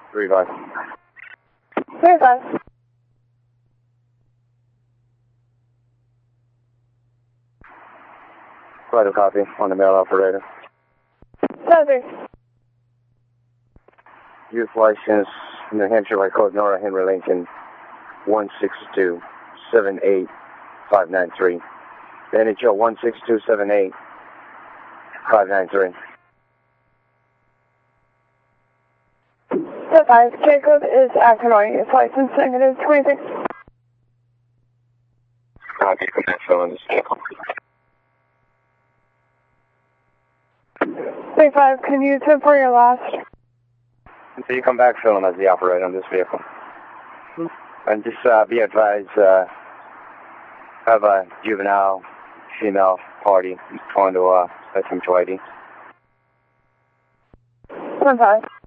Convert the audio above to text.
3-5. 3-5. Vital copy on the male operator. 7-3. Youth license, New Hampshire by code Nora Henry Lincoln, 162-78593. The NHL 162-78593. 5. Jacob is acting on his license, negative 26. Copy, command filling this vehicle. 3-5, can you tip for your last? So you come back, fill him as the operator on this vehicle. And just be advised, have a juvenile female party going to SM 280. 1-5.